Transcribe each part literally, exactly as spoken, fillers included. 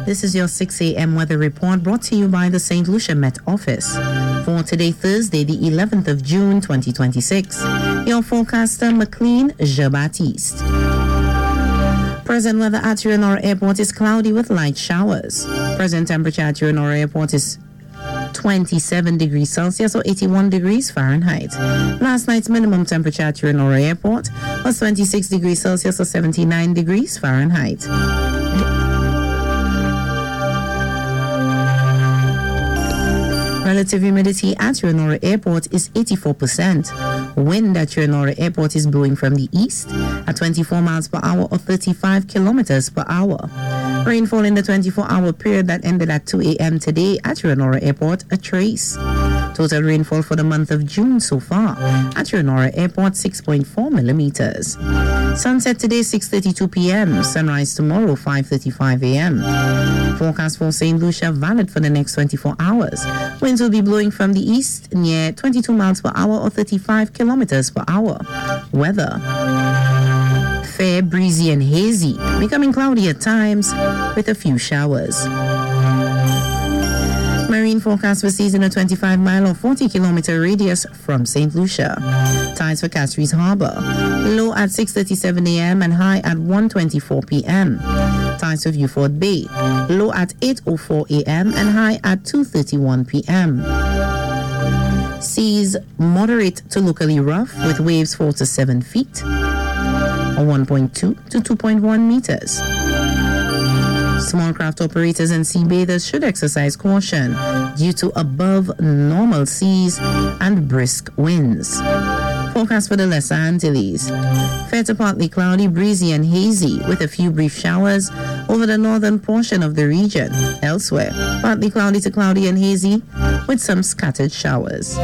This is your six a.m. weather report brought to you by the Saint Lucia Met Office. For today, Thursday, the eleventh of June, twenty twenty-six, your forecaster, McLean Jean-Baptiste. Present weather at Urianora Airport is cloudy with light showers. Present temperature at Urianora Airport is twenty-seven degrees Celsius or eighty-one degrees Fahrenheit. Last night's minimum temperature at Urianora Airport was twenty-six degrees Celsius or seventy-nine degrees Fahrenheit. Relative humidity at Urianora Airport is eighty-four percent. Wind at Urianora Airport is blowing from the east at twenty-four miles per hour or thirty-five kilometers per hour. Rainfall in the twenty-four hour period that ended at two a.m. today at Urianora Airport, a trace. Total rainfall for the month of June so far at Urianora Airport, six point four millimeters. Sunset today, six thirty-two p.m. Sunrise tomorrow, five thirty-five a.m. Forecast for Saint Lucia valid for the next twenty-four hours. Winds will be blowing from the east near twenty-two miles per hour or thirty-five kilometers per hour. Weather: fair, breezy and hazy, becoming cloudy at times with a few showers. Marine forecast for seas in a twenty-five mile or forty kilometer radius from Saint Lucia. Tides for Castries Harbor: low at six thirty-seven a.m. and high at one twenty-four p.m. Tides for Vieux-Fort Bay: low at eight oh four a.m. and high at two thirty-one p.m. Seas moderate to locally rough with waves four to seven feet or one point two to two point one meters. Small craft operators and sea bathers should exercise caution due to above normal seas and brisk winds. Forecast for the Lesser Antilles: fair to partly cloudy, breezy and hazy with a few brief showers over the northern portion of the region. Elsewhere, partly cloudy to cloudy and hazy with some scattered showers.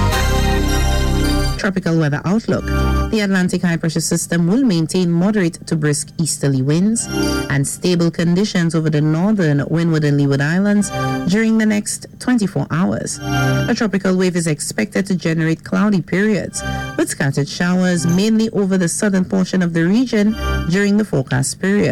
Tropical weather outlook: the Atlantic high pressure system will maintain moderate to brisk easterly winds and stable conditions over the northern Windward and Leeward Islands during the next twenty-four hours. A tropical wave is expected to generate cloudy periods with scattered showers mainly over the southern portion of the region during the forecast period.